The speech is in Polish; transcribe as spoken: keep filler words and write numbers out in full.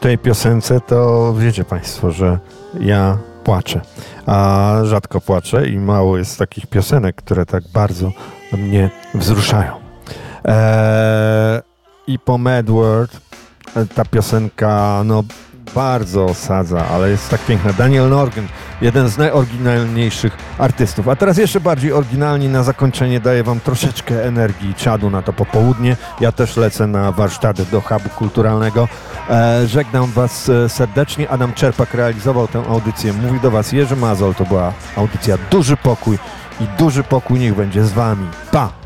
tej piosence, to wiecie Państwo, że ja płaczę. A rzadko płaczę i mało jest takich piosenek, które tak bardzo mnie wzruszają. Eee, I po Mad World ta piosenka, no bardzo osadza, ale jest tak piękna. Daniel Norgren, jeden z najoryginalniejszych artystów. A teraz jeszcze bardziej oryginalnie na zakończenie daję wam troszeczkę energii i czadu na to popołudnie. Ja też lecę na warsztaty do hubu kulturalnego. E, żegnam was serdecznie. Adam Czerpak realizował tę audycję. Mówi do was Jerzy Mazol. To była audycja Duży Pokój i duży pokój niech będzie z wami. Pa!